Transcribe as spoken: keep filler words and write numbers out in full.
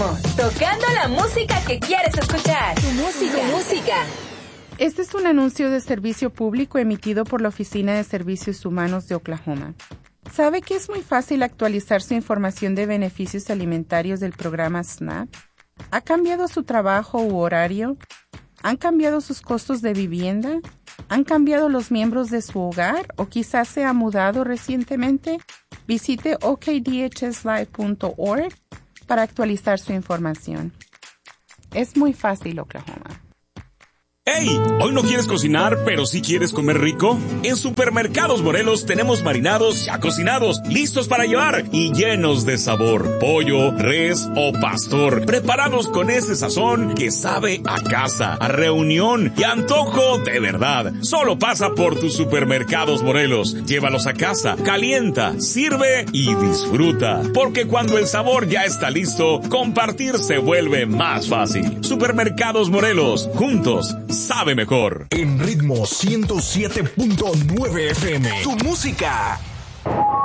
Tocando la música que quieres escuchar. Tu música. Tu música. Este es un anuncio de servicio público emitido por la Oficina de Servicios Humanos de Oklahoma. ¿Sabe que es muy fácil actualizar su información de beneficios alimentarios del programa SNAP? ¿Ha cambiado su trabajo u horario? ¿Han cambiado sus costos de vivienda? ¿Han cambiado los miembros de su hogar o quizás se ha mudado recientemente? Visite o k d h s live punto org para actualizar su información. Es muy fácil, Oklahoma. ¡Hey! ¿Hoy no quieres cocinar, pero sí quieres comer rico? En Supermercados Morelos tenemos marinados ya cocinados, listos para llevar y llenos de sabor. Pollo, res o pastor, preparados con ese sazón que sabe a casa, a reunión y a antojo de verdad. Solo pasa por tus Supermercados Morelos. Llévalos a casa, calienta, sirve y disfruta. Porque cuando el sabor ya está listo, compartir se vuelve más fácil. Supermercados Morelos, juntos sabe mejor. En Ritmo ciento siete punto nueve F M. Tu música.